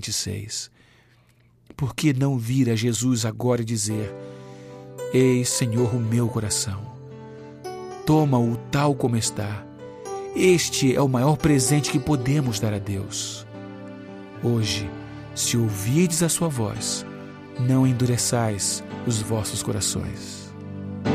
26. Por que não vir a Jesus agora e dizer: Eis, Senhor, o meu coração. Toma-o tal como está. Este é o maior presente que podemos dar a Deus. Hoje, se ouvirdes a sua voz, não endureçais os vossos corações.